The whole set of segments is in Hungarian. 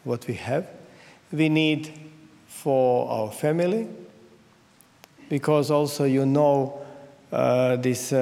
what we have. We need for our family, because also this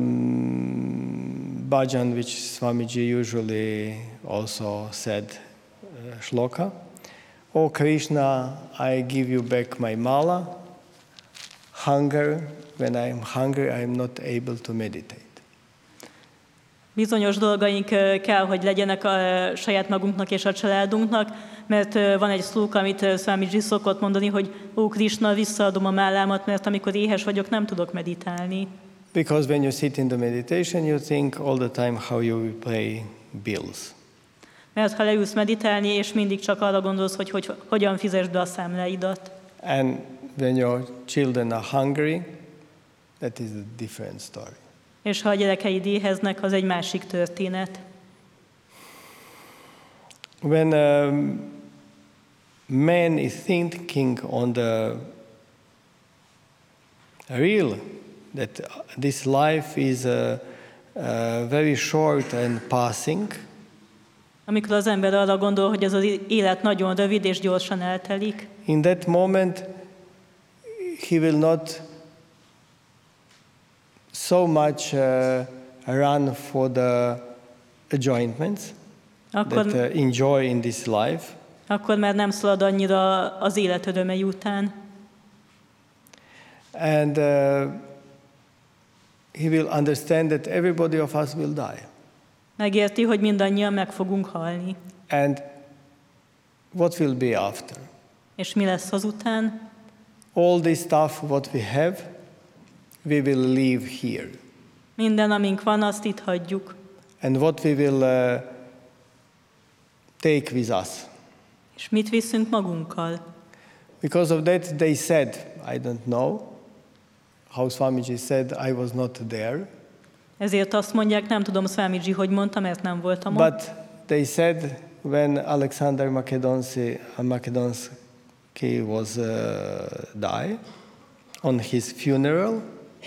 bhajan which Swamiji usually also said, shloka. Oh Krishna, I give you back my mala. Hunger, when I am hungry, I am not able to meditate. Bizonyos dolgaink kell, hogy legyenek a saját magunknak és a családunknak, mert van egy szlóka, amit Swamiji szokott mondani, hogy ó Krishna, visszaadom a mállámat, mert amikor éhes vagyok, nem tudok meditálni. Because when you sit in the meditation, you think all the time how you will pay bills. Mert ha leülsz meditálni, és mindig csak arra gondolsz, hogy hogyan fizesd be a számláidat. And when your children are hungry, that is a different story. És ha a gyerekeid éheznek, az egy másik történet. When man is thinking on the real, that this life is very short and passing, amikor az ember arra gondol, hogy ez az élet nagyon rövid és gyorsan eltelik, in that moment he will not so much run for the enjoyments that enjoy in this life. Akkor már nem szalad annyira az élet örömei után. And he will understand that everybody of us will die. Megérti, hogy mindannyian meg fogunk halni. And what will be after? És mi lesz azután? All this stuff what we have, we will leave here. Minden, amink van, azt itt hagyjuk. And what we will take with us. És mit viszünk magunkkal? Because of that they said, I don't know, how Swamiji said, I was not there. Ezért azt mondják, nem tudom Swamiji, hogy mondta, mert nem voltam ott. But they said when Alexander Macedonski was died on his funeral,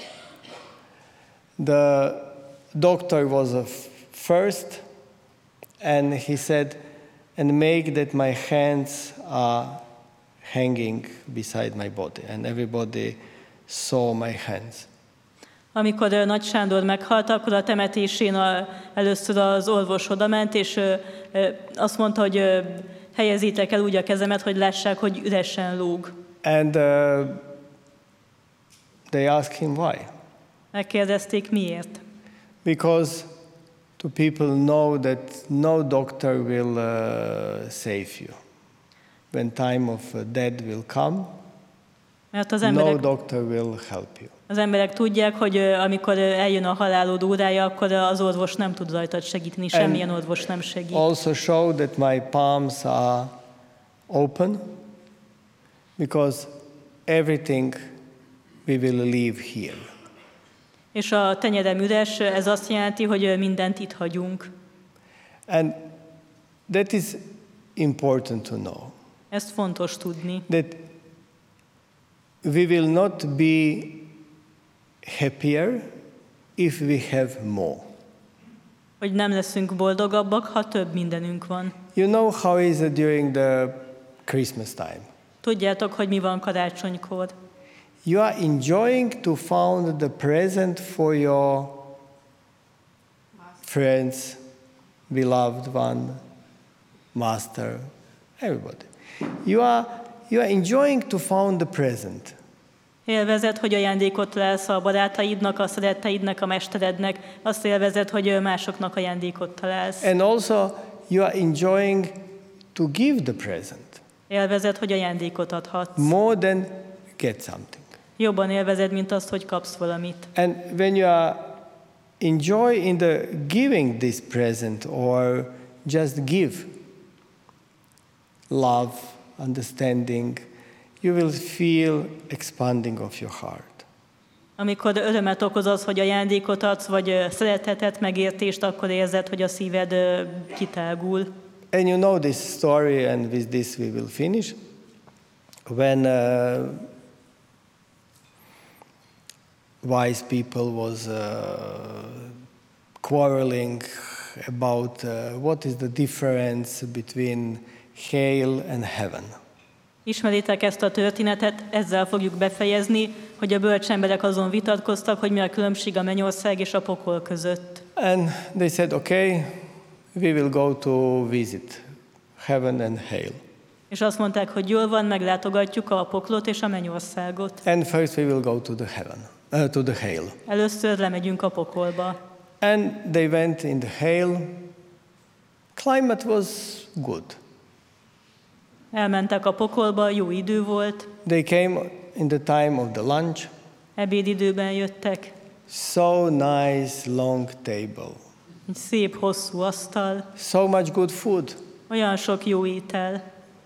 the doctor was first, and he said, and make that my hands are hanging beside my body, and everybody saw my hands. Amikor Nagy Sándor meghalt, akkor a temetésén először az orvos odament, és azt mondta, hogy helyezzétek el úgy a kezemet, hogy lássák, hogy üresen lóg. And they asked him why. Megkérdezték, miért. Because to people know that no doctor will save you. When time of death will come, mert az no doctor will help you. Az emberek tudják, hogy amikor eljön a halálod órája, akkor az orvos nem tud rajtad segíteni, semmilyen orvos nem segít. Also show that my palms are open, because everything we will leave here. És a tenyerem üres, ez azt jelenti, hogy mindent itt hagyunk. And that is important to know. Ezt fontos tudni. That we will not be happier if we have more. Hogy nem leszünk boldogabbak, ha több mindenünk van. You know how is it during the Christmas time? Tudjátok, hogy mi van karácsonykor. You are enjoying to find the present for your friends, beloved one, master, everybody. You are enjoying to find the present. Élvezed, hogy ajándékot találsz a barátaidnak, a szeretteidnek, a mesterednek. Azt élvezed, hogy másoknak ajándékot találsz. And also you are enjoying to give the present. Élvezed, hogy ajándékot adhatsz. More than get something. Jobban élvezed, mint azt, hogy kapsz valamit. And when you are enjoy in the giving this present or just give love, understanding, you will feel expanding of your heart. Amikor örömet okoz az, hogy ajándékot adsz, vagy szeretetet, megértést, akkor érzed, hogy a szíved kitágul. And you know this story, and with this we will finish. When wise people was quarreling about what is the difference between hell and heaven. Ismeritek ezt a történetet, ezzel fogjuk befejezni, hogy a bölcs emberek azon vitatkoztak, hogy mi a különbség a mennyország és a pokol között. And they said, okay, we will go to visit heaven and hell. És azt mondták, hogy jól van, meglátogatjuk a poklot és a mennyországot. And first we will go to the heaven, to the hell. Először lemegyünk a pokolba. And they went in the hell. Climate was good. Elmentek a pokolba, jó idő volt, They came in the time of the lunch. ebédidőben jöttek, So nice long table. egy szép, hosszú asztal, So much good food. olyan sok jó étel,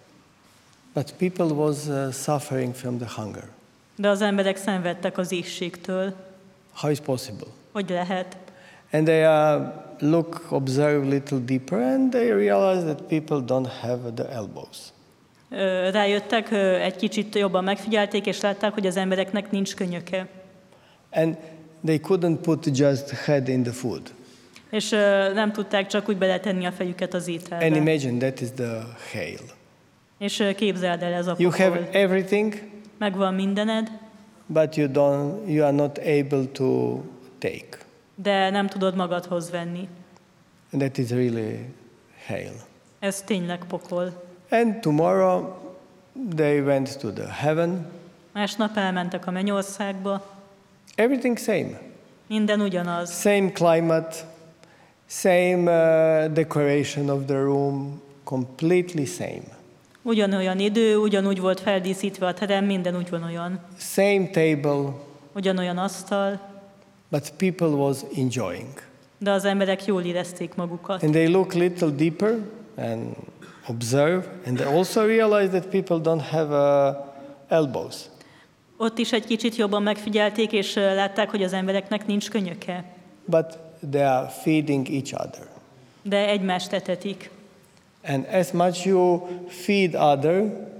But people was suffering from the hunger. de az emberek szenvedtek az éhségtől. How is possible? Hogy lehet? And they observe a little deeper, and they realize that people don't have the elbows. Rájöttek, egy kicsit jobban megfigyelték, és látták, hogy az embereknek nincs könyöke. And they couldn't put just head in the food. És nem tudták csak úgy beletenni a fejüket az And ételbe. imagine that is the hell. És képzeld el, ez a You have pokol. everything, Megvan mindened, but you are not able to take. de nem tudod magadhoz venni. And that is really hell. Ez tényleg pokol. And tomorrow they went to the heaven. Másnap elmentek a mennyországba, Everything same. minden ugyanaz. Same climate, same decoration of the room, completely same. Ugyanolyan idő, ugyanúgy volt feldíszítve a terem, minden ugyanolyan. Same table, Ugyanolyan asztal, but people was enjoying. de az emberek jól érezték magukat. And they look little deeper and observe, and they also realize that people don't have elbows. Ott is egy kicsit jobban megfigyelték, és látták, hogy az embereknek nincs könyöke, But they are feeding each other. de egymást etetik. And as much you feed other,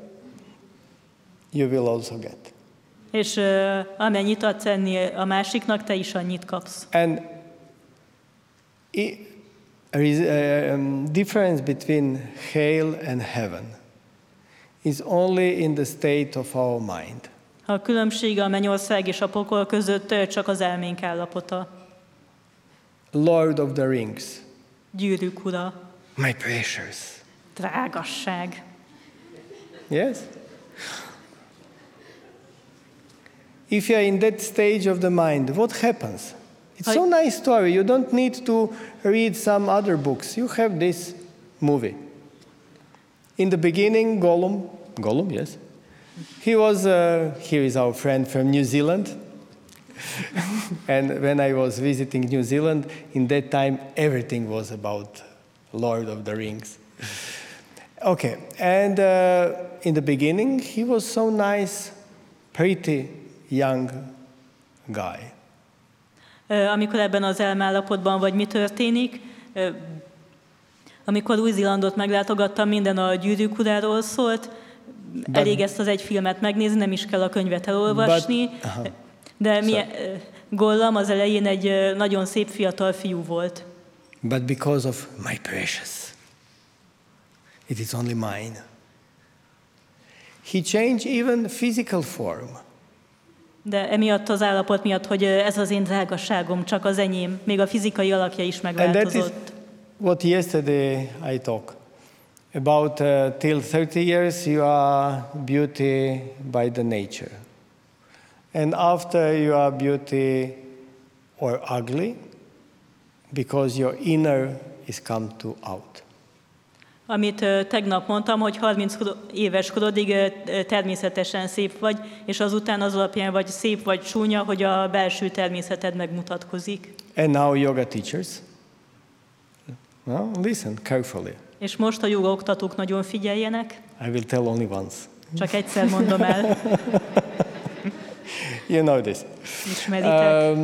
you will also get. És amennyit adsz enni a másiknak, te is annyit kapsz. And difference between hell and heaven is only in the state of our mind. A különbség a mennyország és a pokol között csak az elménk állapota. Lord of the Rings, Gyűrűk ura, my precious. drágasság. Yes? If you are in that stage of the mind, what happens? It's so nice story. You don't need to read some other books. You have this movie. In the beginning, Gollum, yes. He was, here is our friend from New Zealand. And when I was visiting New Zealand, in that time, everything was about Lord of the Rings. Okay, and in the beginning, he was so nice, pretty young guy. Amikor ebben az elmállapotban vagy, mi történik? Amikor Új-Zélandot meglátogattam, minden a Gyűrűk uráról szólt. Elég ezt az egy filmet megnézni, nem is kell a könyvet elolvasni. De Gollum az elején egy nagyon szép fiatal fiú volt. But because of my precious, it is only mine. He changed even physical form. De emiatt az állapot miatt, hogy ez az én drágaságom, csak az enyém, még a fizikai alakja is megváltozott. And that is what yesterday I talked about. Till 30 years you are beauty by the nature. And after you are beauty or ugly, because your inner is come to out. Amit tegnap mondtam, hogy 30 éves korodig természetesen szép vagy, és azután az alapján vagy szép vagy csúnya, hogy a belső természeted megmutatkozik. And now yoga teachers, well, listen carefully. És most a joga oktatók nagyon figyeljenek. I will tell only once. Csak egyszer mondom el. You know this. Ismeritek.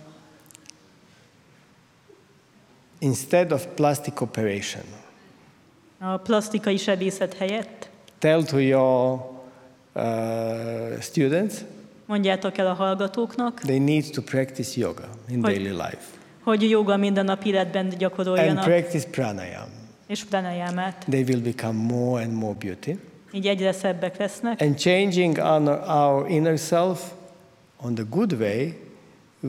Instead of plastic operation, A plasztikai sebészet helyett tell to your students mondjátok el a hallgatóknak, they need to practice yoga in daily life. hogy joga minden nap életben And gyakoroljanak, practice pranayama. és pranayamát. they will become more and more beauty. Így egyre szebbek lesznek, And changing our inner self on the good way